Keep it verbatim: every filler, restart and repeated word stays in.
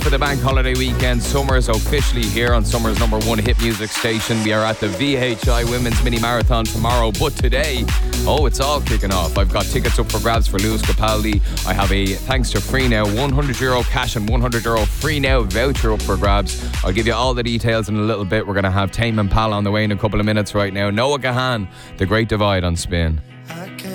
for the bank holiday weekend. Summer's officially here on Summer's number one hit music station. We are at the V H I Women's Mini Marathon tomorrow, but today, oh, it's all kicking off. I've got tickets up for grabs for Lewis Capaldi. I have a, thanks to Free Now, one hundred euro cash and one hundred euro Free Now voucher up for grabs. I'll give you all the details in a little bit. We're going to have Tame Impala on the way in a couple of minutes right now. Noah Gahan, The Great Divide on Spin.